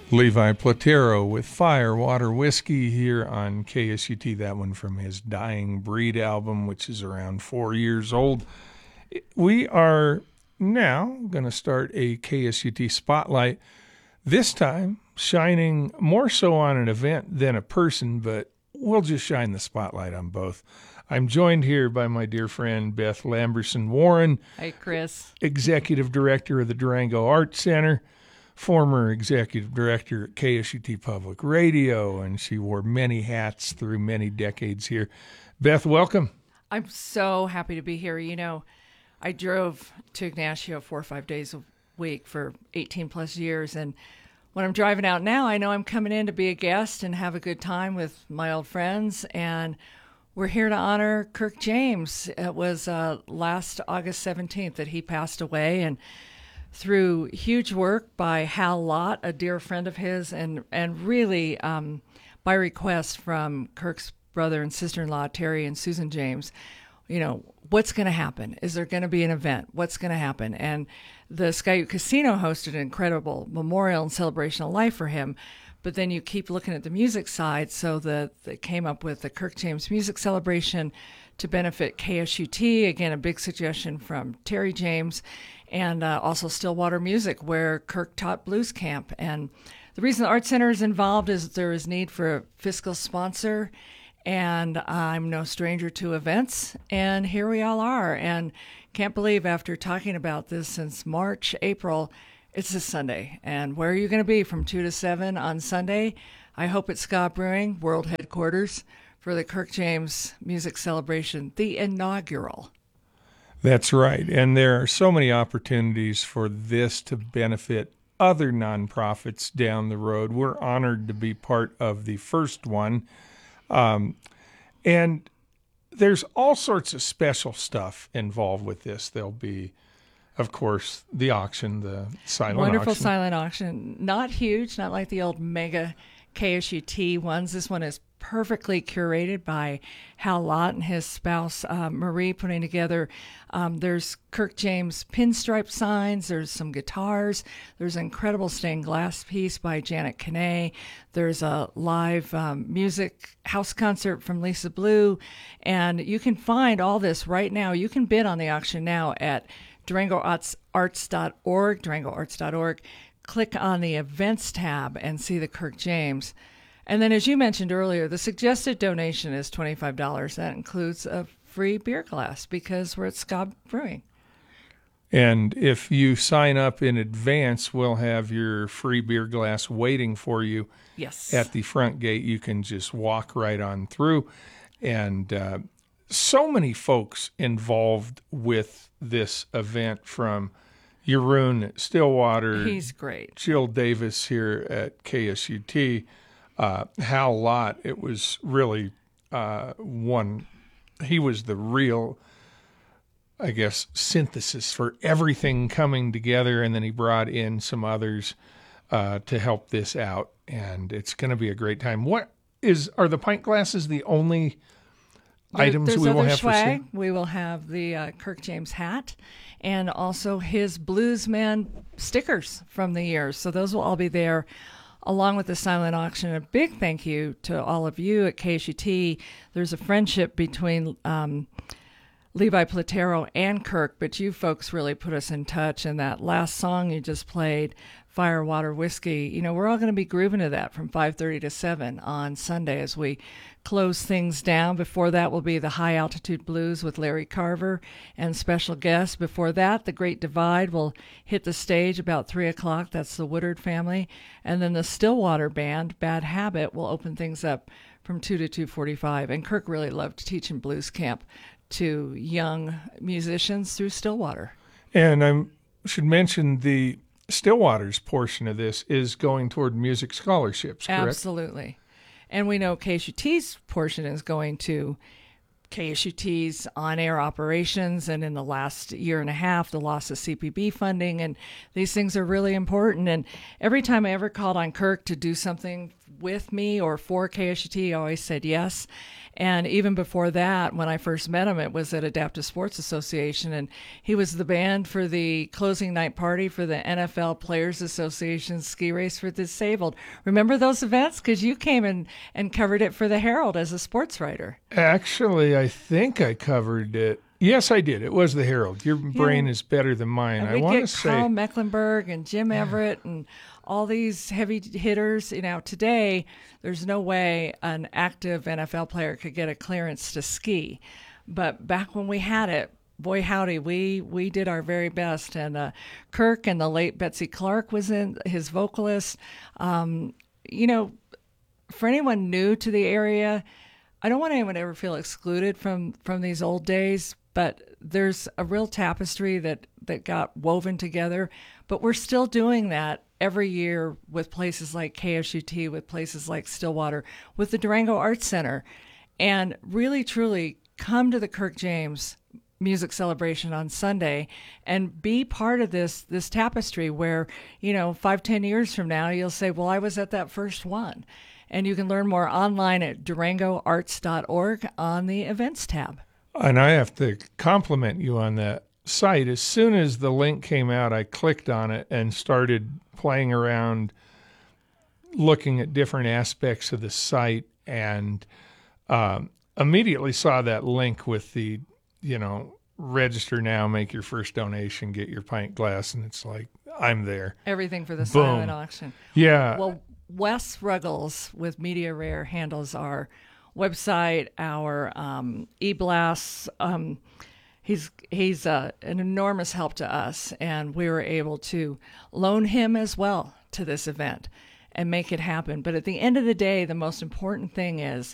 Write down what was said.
Levi Platero with Fire, Water, Whiskey here on KSUT. That one from his Dying Breed album, which is around 4 years old. We are now going to start a KSUT Spotlight, this time shining more so on an event than a person, but we'll just shine the spotlight on both. I'm joined here by my dear friend Beth Lamberson Warren. Hi, Chris. Executive Director of the Durango Arts Center, former Executive Director at KSUT Public Radio, and she wore many hats through many decades here. Beth, welcome. I'm so happy to be here. You know, I drove to Ignacio 4 or 5 days a week for 18 plus years, and when I'm driving out now, I know I'm coming in to be a guest and have a good time with my old friends, and we're here to honor Kirk James. It was last August 17th that he passed away, and through huge work by Hal Lott, a dear friend of his, and really by request from Kirk's brother and sister-in-law, Terry and Susan James, you know, what's going to happen? Is there going to be an event? What's going to happen? And the Skyute Casino hosted an incredible memorial and celebration of life for him. But then you keep looking at the music side, so they came up with the Kirk James Music Celebration to benefit KSUT. Again, a big suggestion from Terry James, and also Stillwater Music, where Kirk taught blues camp. And the reason the Art Center is involved is there is need for a fiscal sponsor, and I'm no stranger to events, and here we all are. And can't believe after talking about this since March, April, it's this Sunday. And where are you going to be from 2 to 7 on Sunday? I hope it's Ska Brewing, world headquarters, for the Kirk James Music Celebration, the inaugural. That's right. And there are so many opportunities for this to benefit other nonprofits down the road. We're honored to be part of the first one. And there's all sorts of special stuff involved with this. There'll be, of course, the auction, the silent Wonderful auction. silent auction. Not huge, not like the old mega KSUT ones. This one is perfectly curated by Hal Lott and his spouse, Marie, putting together. There's Kirk James pinstripe signs. There's some guitars. There's an incredible stained glass piece by Janet Kane. There's a live music house concert from Lisa Blue. And you can find all this right now. You can bid on the auction now at DurangoArts.org, DurangoArts.org. Click on the events tab and see the Kirk James. And then, as you mentioned earlier, the suggested donation is $25. That includes a free beer glass because we're at Ska Brewing. And if you sign up in advance, we'll have your free beer glass waiting for you. Yes. At the front gate. You can just walk right on through. And so many folks involved with this event, from Jeroen at Stillwater. He's great. Jill Davis here at KSUT. Hal Lott, it was really he was the real, I guess, synthesis for everything coming together, and then he brought in some others to help this out, and it's going to be a great time. Are the pint glasses the only items we will have for sale? We will have the Kirk James hat and also his Bluesman stickers from the year, so those will all be there, along with the silent auction. A big thank you to all of you at KSUT. There's a friendship between Levi Platero and Kirk, but you folks really put us in touch. And that last song you just played, Fire, Water, Whiskey, you know, we're all going to be grooving to that from 5:30 to 7 on Sunday as we close things down. Before that will be the High Altitude Blues with Larry Carver and special guests. Before that, the Great Divide will hit the stage about 3 o'clock. That's the Woodard family. And then the Stillwater band, Bad Habit, will open things up from 2 to 2:45. And Kirk really loved teaching blues camp to young musicians through Stillwater. And I should mention the Stillwater's portion of this is going toward music scholarships, correct? Absolutely. And we know KSUT's portion is going to KSUT's on-air operations, and in the last year and a half, the loss of CPB funding, and these things are really important. And every time I ever called on Kirk to do something with me or for KSUT, he always said yes. And even before that, when I first met him, it was at Adaptive Sports Association, and he was the band for the closing night party for the NFL Players Association ski race for disabled. Remember those events? Because you came and covered it for the Herald as a sports writer. Actually, I think I covered it. Yes, I did. It was the Herald. Your brain is better than mine. And I we want to get say Carl Mecklenburg and Jim Everett and all these heavy hitters. Today there's no way an active NFL player could get a clearance to ski, but back when we had it, boy howdy, we did our very best. And Kirk and the late Betsy Clark was in, his vocalist. For anyone new to the area, I don't want anyone to ever feel excluded from these old days, but there's a real tapestry that got woven together. But we're still doing that every year with places like KSUT, with places like Stillwater, with the Durango Arts Center. And really, truly come to the Kirk James Music Celebration on Sunday and be part of this tapestry where, 5-10 years from now, you'll say, well, I was at that first one. And you can learn more online at durangoarts.org on the events tab. And I have to compliment you on that site. As soon as the link came out, I clicked on it and started playing around, looking at different aspects of the site, and immediately saw that link with the, register now, make your first donation, get your pint glass, and it's like, I'm there. Everything for the Boom. silent auction. Yeah. Well, Wes Ruggles with Media Rare handles our website, our e-blasts. He's an enormous help to us, and we were able to loan him as well to this event and make it happen. But at the end of the day, the most important thing is